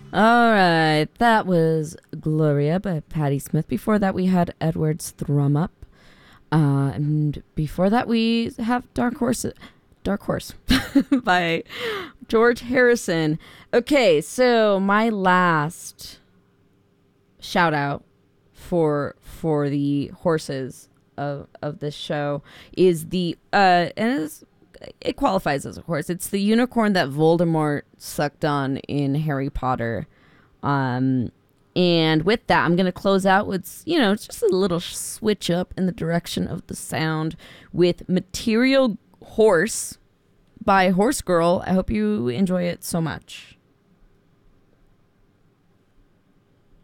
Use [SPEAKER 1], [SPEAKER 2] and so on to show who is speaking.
[SPEAKER 1] All right, that was Gloria by Patti Smith. Before that, we had Edward's Thrum Up. And before that, we have Dark Horse by George Harrison. Okay, so my last shout out for the horses of this show is it qualifies as a horse. It's the unicorn that Voldemort sucked on in Harry Potter. And with that, I'm going to close out with, just a little switch up in the direction of the sound with Material Horse by Horse Girl. I hope you enjoy it so much.